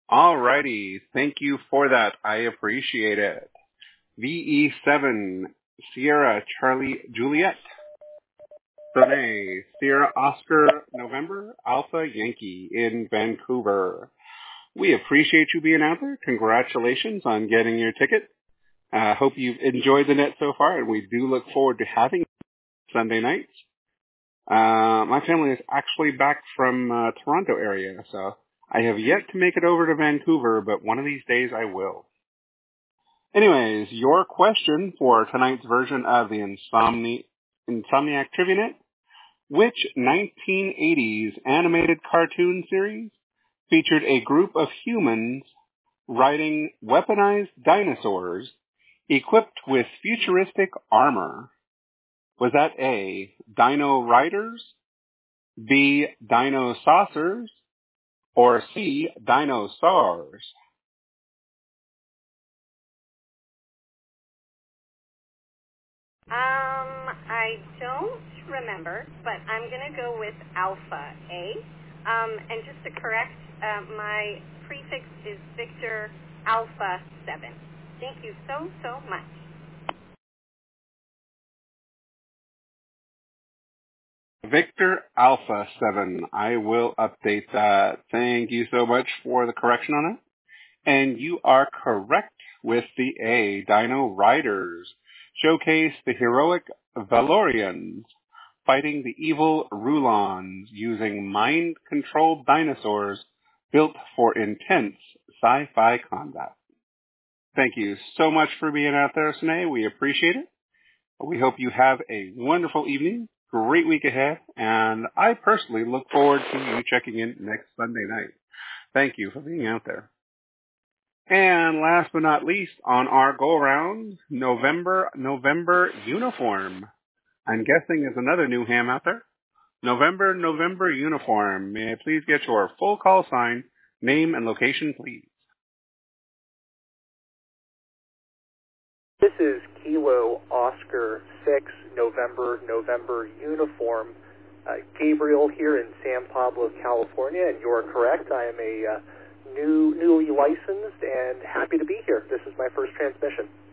Alrighty, thank you for that. I appreciate it. VE7, Sierra Charlie Juliet. Sunday, Sierra Oscar November Alpha Yankee in Vancouver. We appreciate you being out there. Congratulations on getting your ticket. Hope you've enjoyed the net so far, and we do look forward to having you Sunday nights. My family is actually back from Toronto area, so I have yet to make it over to Vancouver, but one of these days I will. Anyways, your question for tonight's version of the Insomniac Trivia Net: which 1980s animated cartoon series featured a group of humans riding weaponized dinosaurs equipped with futuristic armor? Was that A, Dino Riders, B, Dino Saucers, or C, Dinosaurs? I don't remember, but I'm going to go with Alpha A. And just to correct, my prefix is Victor Alpha 7. Thank you so much. Victor Alpha 7. I will update that. Thank you so much for the correction on it. And you are correct with the A. Dino Riders showcase the heroic Valorians fighting the evil Rulons using mind-controlled dinosaurs built for intense sci-fi combat. Thank you so much for being out there, Sine. We appreciate it. We hope you have a wonderful evening, great week ahead, and I personally look forward to you checking in next Sunday night. Thank you for being out there. And last but not least, on our go-around, November uniform. I'm guessing there's another new ham out there. November uniform. May I please get your full call sign, name, and location, please? This is Kilo Oscar 6, November uniform. Gabriel here in San Pablo, California, and you are correct. I am a newly licensed and happy to be here. This is my first transmission.